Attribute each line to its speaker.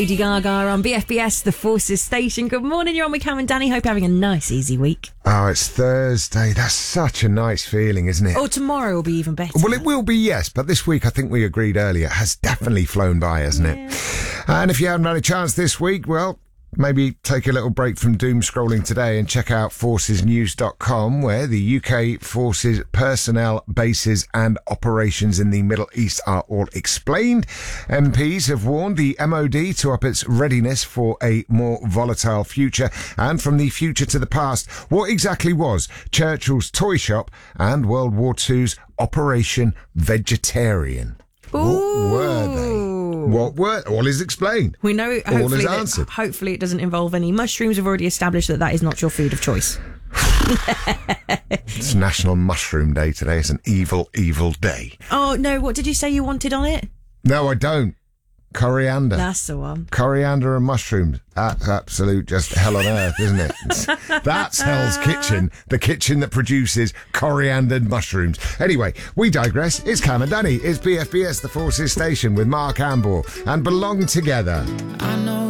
Speaker 1: Lady Gaga on BFBS, the Forces station. Good morning, you're on with Cam and Danny. Hope you're having a nice, easy week.
Speaker 2: Oh, it's Thursday. That's such a nice feeling, isn't it?
Speaker 1: Oh, tomorrow will be even better.
Speaker 2: Well, it will be, yes, but this week, I think we agreed earlier, has definitely flown by, hasn't it? And if you haven't had a chance this week, well, maybe take a little break from doom scrolling today and check out forcesnews.com, where the UK Forces personnel, bases and operations in the Middle East are all explained. MPs have warned the MOD to up its readiness for a more volatile future. And from the future to the past, what exactly was Churchill's toy shop and World War II's Operation Vegetarian? What were they? What were? All is explained.
Speaker 1: We know
Speaker 2: all is answered.
Speaker 1: Hopefully it doesn't involve any mushrooms. We've already established that is not your food of choice.
Speaker 2: It's National Mushroom Day today. It's an evil, evil day.
Speaker 1: Oh, no, what did you say you wanted on it?
Speaker 2: No, I don't. Coriander.
Speaker 1: That's the one.
Speaker 2: Coriander and mushrooms. That's absolute just hell on earth, isn't it? That's Hell's Kitchen, the kitchen that produces coriandered mushrooms. Anyway, we digress. It's Cam and Danny. It's BFBS, the Forces station with Mark Amble, and Belong Together.
Speaker 3: I know